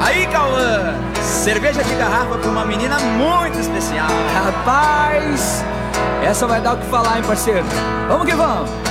Aí, Cauã, cerveja de garrafa pra uma menina muito especial. Rapaz, essa vai dar o que falar, hein, parceiro? Vamos que vamos.